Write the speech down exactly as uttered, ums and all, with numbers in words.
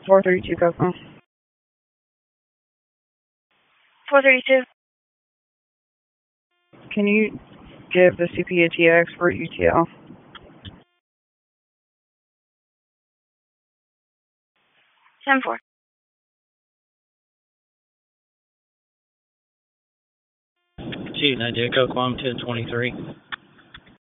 four thirty-two Coco. four thirty-two. Can you give the C P a T X for U T L? ten four. Two, nine, Echo, Quam ten twenty-three.